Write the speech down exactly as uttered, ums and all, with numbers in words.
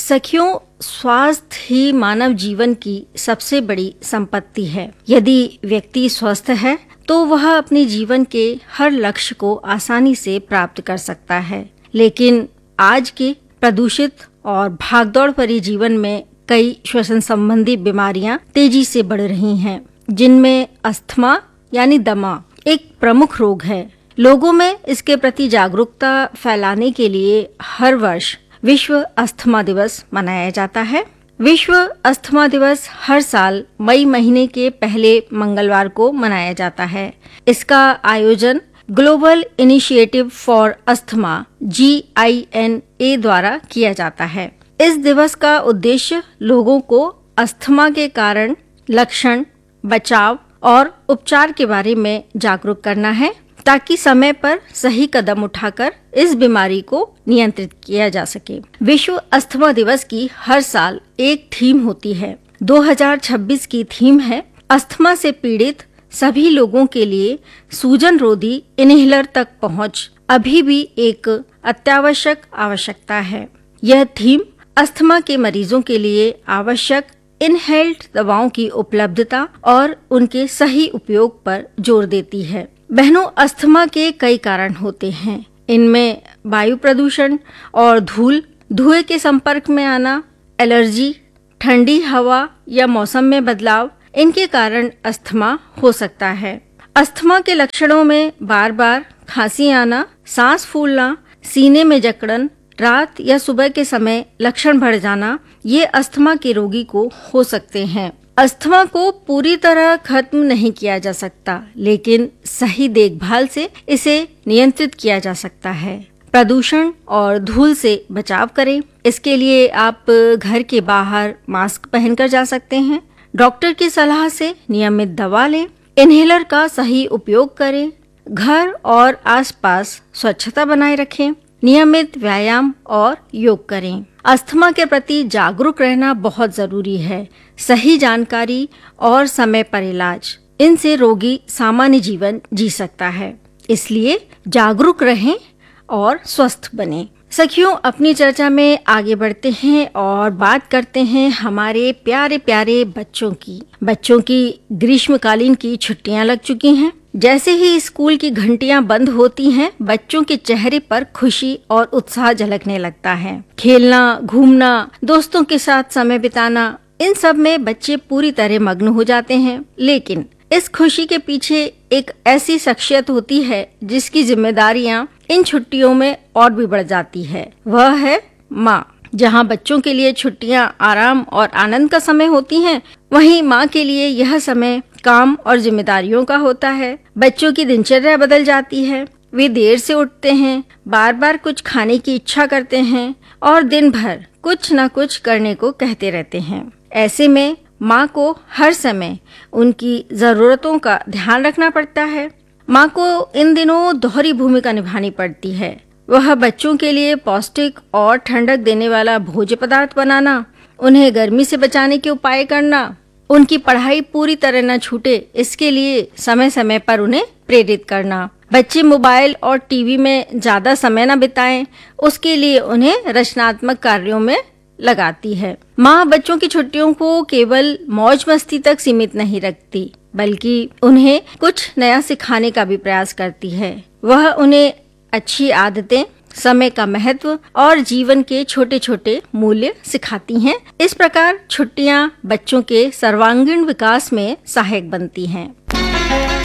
सखियों, स्वास्थ्य ही मानव जीवन की सबसे बड़ी संपत्ति है। यदि व्यक्ति स्वस्थ है तो वह अपने जीवन के हर लक्ष्य को आसानी से प्राप्त कर सकता है। लेकिन आज के प्रदूषित और भागदौड़ भरे जीवन में कई श्वसन संबंधी बीमारियां तेजी से बढ़ रही हैं, जिनमें अस्थमा यानी दमा एक प्रमुख रोग है। लोगों में इसके प्रति जागरूकता फैलाने के लिए हर वर्ष विश्व अस्थमा दिवस मनाया जाता है। विश्व अस्थमा दिवस हर साल मई महीने के पहले मंगलवार को मनाया जाता है। इसका आयोजन global initiative for asthma ji I N A द्वारा किया जाता है। इस दिवस का उद्देश्य लोगों को अस्थमा के कारण, लक्षण, बचाव और उपचार के बारे में जागरूक करना है, ताकि समय पर सही कदम उठाकर इस बीमारी को नियंत्रित किया जा सके। विश्व अस्थमा दिवस की हर साल एक थीम होती है। दो हज़ार छब्बीस की थीम है अस्थमा से पीड़ित सभी लोगों के लिए सूजन रोधी इनहेलर तक पहुंच अभी भी एक अत्यावश्यक आवश्यकता है। यह थीम अस्थमा के मरीजों के लिए आवश्यक इनहेल्ड दवाओं की उपलब्धता और उनके सही उपयोग पर जोर देती है। बहनों, अस्थमा के कई कारण होते हैं। इनमें वायु प्रदूषण और धूल, धुएं के संपर्क में आना, एलर्जी, ठंडी हवा या मौसम में बदलाव, इनके कारण अस्थमा हो सकता है। अस्थमा के लक्षणों में बार बार खांसी आना, सांस फूलना, सीने में जकड़न, रात या सुबह के समय लक्षण बढ़ जाना, ये अस्थमा के रोगी को हो सकते हैं। अस्थमा को पूरी तरह खत्म नहीं किया जा सकता, लेकिन सही देखभाल से इसे नियंत्रित किया जा सकता है। प्रदूषण और धूल से बचाव करें। इसके लिए आप घर के बाहर मास्क पहनकर जा सकते हैं। डॉक्टर की सलाह से नियमित दवा लें। इनहेलर का सही उपयोग करें। घर और आसपास स्वच्छता बनाए रखें। नियमित व्यायाम और योग करें। अस्थमा के प्रति जागरूक रहना बहुत जरूरी है। सही जानकारी और समय पर इलाज, इनसे रोगी सामान्य जीवन जी सकता है। इसलिए जागरूक रहें और स्वस्थ बनें। सखियों, अपनी चर्चा में आगे बढ़ते हैं और बात करते हैं हमारे प्यारे प्यारे बच्चों की। बच्चों की ग्रीष्मकालीन की छुट्टियां लग चुकी हैं। जैसे ही स्कूल की घंटियां बंद होती हैं, बच्चों के चेहरे पर खुशी और उत्साह झलकने लगता है। खेलना, घूमना, दोस्तों के साथ समय बिताना, इन सब में बच्चे पूरी तरह मग्न हो जाते हैं। लेकिन इस खुशी के पीछे एक ऐसी शख्सियत होती है जिसकी जिम्मेदारियां इन छुट्टियों में और भी बढ़ जाती है। वह है माँ। जहाँ बच्चों के लिए छुट्टियां आराम और आनंद का समय होती हैं, वहीं माँ के लिए यह समय काम और जिम्मेदारियों का होता है। बच्चों की दिनचर्या बदल जाती है। वे देर से उठते हैं, बार बार कुछ खाने की इच्छा करते हैं और दिन भर कुछ न कुछ करने को कहते रहते हैं। ऐसे में माँ को हर समय उनकी जरूरतों का ध्यान रखना पड़ता है। माँ को इन दिनों दोहरी भूमिका निभानी पड़ती है। वह बच्चों के लिए पौष्टिक और ठंडक देने वाला भोज्य पदार्थ बनाना, उन्हें गर्मी से बचाने के उपाय करना, उनकी पढ़ाई पूरी तरह न छूटे इसके लिए समय समय पर उन्हें प्रेरित करना, बच्चे मोबाइल और टीवी में ज्यादा समय न बिताएं, उसके लिए उन्हें रचनात्मक कार्यों में लगाती है। माँ बच्चों की छुट्टियों को केवल मौज मस्ती तक सीमित नहीं रखती, बल्कि उन्हें कुछ नया सिखाने का भी प्रयास करती है। वह उन्हें अच्छी आदतें, समय का महत्व और जीवन के छोटे छोटे मूल्य सिखाती हैं। इस प्रकार छुट्टियां बच्चों के सर्वांगीण विकास में सहायक बनती हैं।